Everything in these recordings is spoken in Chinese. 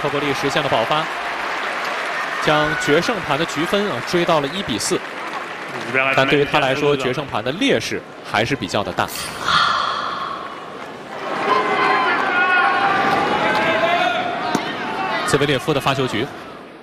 科波利实现了爆发，将决胜盘的局分追到了1比4。但对于他来说，决胜盘的劣势还是比较的大。兹维列夫的发球局。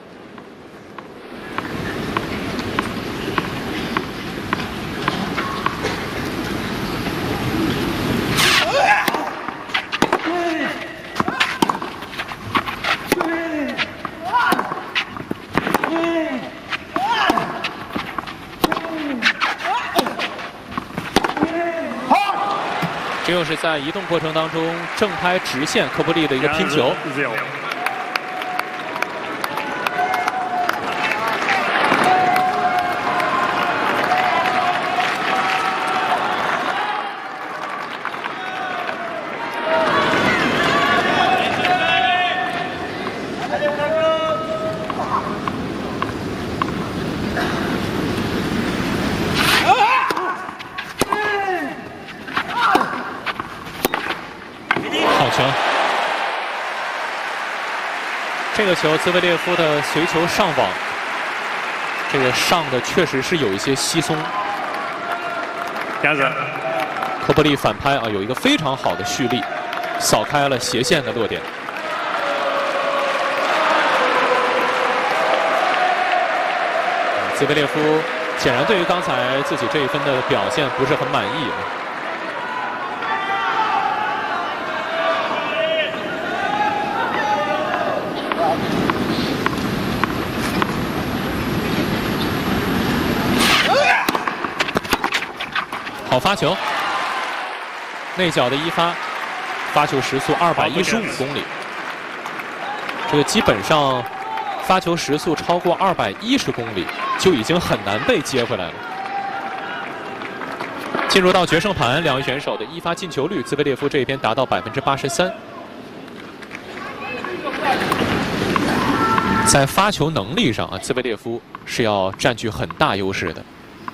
这又是在移动过程当中正拍直线科波利的一个拼球。这个球，兹维列夫的随球上网，这个上的确实是有一些稀松。科波利反拍啊，有一个非常好的蓄力，扫开了斜线的落点。兹维列夫显然对于刚才自己这一分的表现不是很满意啊。 好发球，内角的一发，发球时速215公里。这个基本上发球时速超过210公里就已经很难被接回来了。进入到决胜盘，两位选手的一发进球率，兹维列夫这边达到83%。在发球能力上啊，兹维列夫是要占据很大优势的。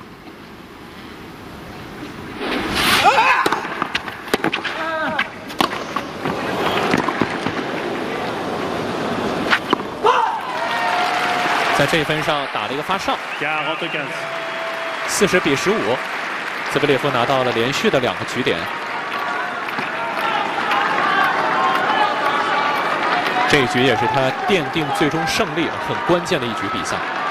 在这一分上打了一个发上，40比15，兹维列夫拿到了连续的2个局点。这一局也是他奠定最终胜利很关键的一局比赛。